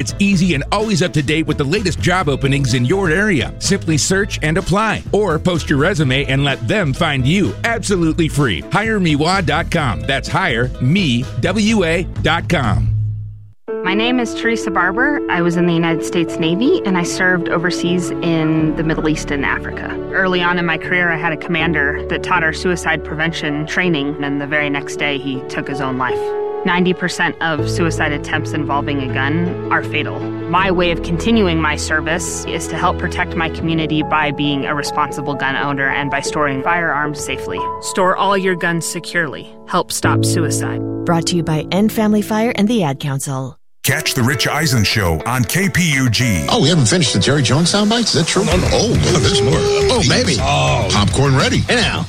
It's easy and always up to date with the latest job openings in your area. Simply search and apply, or post your resume and let them find you absolutely free. HireMeWA.com. That's HireMeWA.com. My name is Teresa Barber. I was in the United States Navy, and I served overseas in the Middle East and Africa. Early on in my career, I had a commander that taught our suicide prevention training, and the very next day, he took his own life. 90% of suicide attempts involving a gun are fatal. My way of continuing my service is to help protect my community by being a responsible gun owner and by storing firearms safely. Store all your guns securely. Help stop suicide. Brought to you by End Family Fire and the Ad Council. Catch the Rich Eisen Show on KPUG. Oh, we haven't finished the Jerry Jones soundbites? Is that true? No. Oh, there's more. Oh, maybe. Oh. Popcorn ready. Hey, now.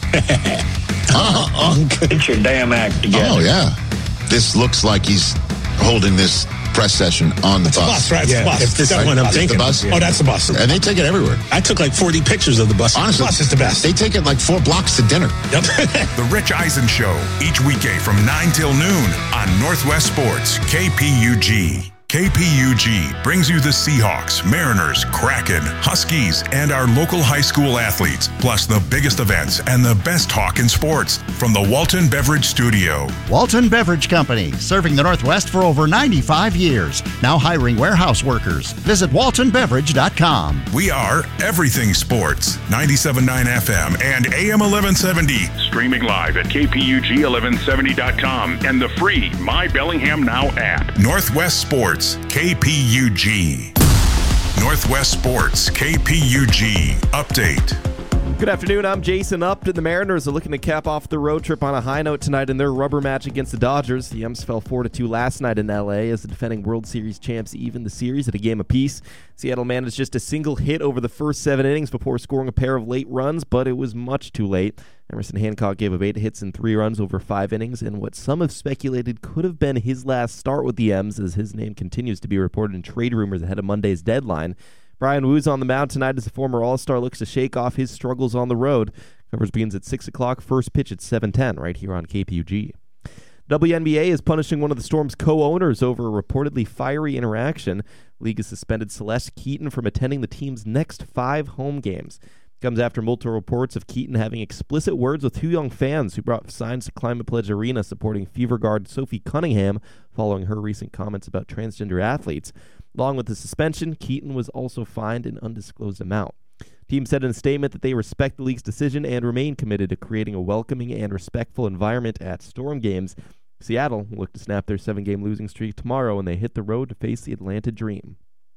Get your damn act together. Oh, yeah. This looks like he's holding this press session on the bus. Right? Yeah. It's the bus. If that's what I'm thinking. The bus? Oh, that's the bus. And they take it everywhere. I took like 40 pictures of the bus. Honestly, the bus is the best. They take it like 4 blocks to dinner. Yep. The Rich Eisen Show, each weekday from 9 till noon on Northwest Sports, KPUG. KPUG brings you the Seahawks, Mariners, Kraken, Huskies, and our local high school athletes, plus the biggest events and the best talk in sports from the Walton Beverage Studio. Walton Beverage Company, serving the Northwest for over 95 years. Now hiring warehouse workers. Visit waltonbeverage.com. We are everything sports. 97.9 FM and AM 1170. Streaming live at KPUG1170.com and the free My Bellingham Now app. Northwest Sports. KPUG. Northwest Sports, KPUG. Update. Good afternoon, I'm Jason Upton. The Mariners are looking to cap off the road trip on a high note tonight in their rubber match against the Dodgers. The M's fell 4-2 last night in L.A. as the defending World Series champs evened the series at a game apiece. Seattle managed just a single hit over the first 7 innings before scoring a pair of late runs, but it was much too late. Emerson Hancock gave up 8 hits and 3 runs over 5 innings in what some have speculated could have been his last start with the M's, as his name continues to be reported in trade rumors ahead of Monday's deadline. Brian Woo's on the mound tonight as the former All-Star looks to shake off his struggles on the road. Coverage begins at 6 o'clock, first pitch at 7:10 right here on KPUG. WNBA is punishing one of the Storm's co-owners over a reportedly fiery interaction. The league has suspended Celeste Keaton from attending the team's next 5 home games. It comes after multiple reports of Keaton having explicit words with 2 young fans who brought signs to Climate Pledge Arena supporting Fever guard Sophie Cunningham following her recent comments about transgender athletes. Along with the suspension, Keaton was also fined an undisclosed amount. The team said in a statement that they respect the league's decision and remain committed to creating a welcoming and respectful environment at Storm games. Seattle will look to snap their 7-game losing streak tomorrow when they hit the road to face the Atlanta Dream.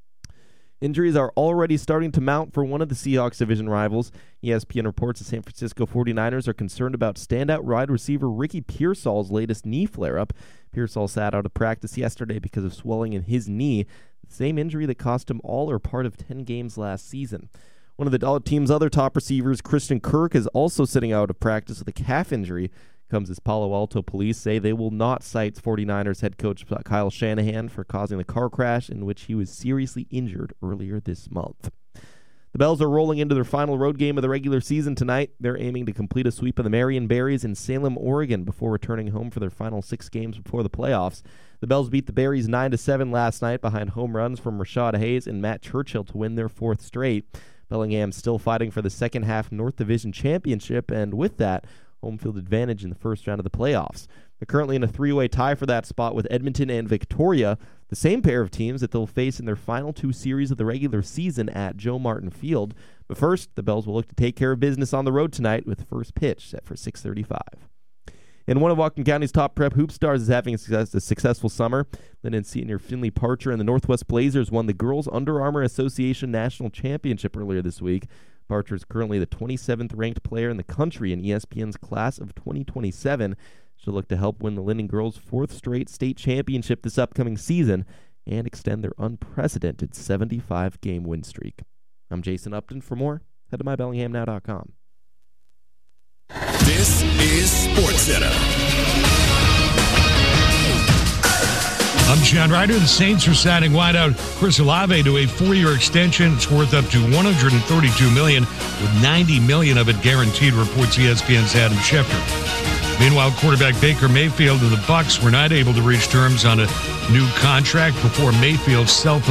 Injuries are already starting to mount for one of the Seahawks division rivals. ESPN reports the San Francisco 49ers are concerned about standout wide receiver Ricky Pearsall's latest knee flare-up. Pearsall sat out of practice yesterday because of swelling in his knee, the same injury that cost him all or part of 10 games last season. One of the team's other top receivers, Christian Kirk, is also sitting out of practice with a calf injury. Comes as Palo Alto police say they will not cite 49ers head coach Kyle Shanahan for causing the car crash in which he was seriously injured earlier this month. The Bells are rolling into their final road game of the regular season tonight. They're aiming to complete a sweep of the Marion Berries in Salem, Oregon before returning home for their final 6 games before the playoffs. The Bells beat the Berries 9-7 last night behind home runs from Rashad Hayes and Matt Churchill to win their 4th straight. Bellingham still fighting for the second half North Division championship, and with that, home field advantage in the first round of the playoffs. They're currently in a 3-way tie for that spot with Edmonton and Victoria, the same pair of teams that they'll face in their final 2 series of the regular season at Joe Martin Field. But first, the Bells will look to take care of business on the road tonight with the first pitch set for 6:35. And one of Whatcom County's top prep hoop stars is having a successful summer. Lyndon senior Finley Parcher and the Northwest Blazers won the Girls Under Armour Association National Championship earlier this week. Parcher is currently the 27th ranked player in the country in ESPN's class of 2027. She'll look to help win the Lyndon girls' 4th straight state championship this upcoming season and extend their unprecedented 75-game win streak. I'm Jason Upton. For more, head to mybellinghamnow.com. This is SportsCenter. I'm John Ryder. The Saints are signing wideout Chris Olave to a 4-year extension. It's worth up to $132 million, with $90 million of it guaranteed, reports ESPN's Adam Schefter. Meanwhile, quarterback Baker Mayfield and the Bucs were not able to reach terms on a new contract before Mayfield's self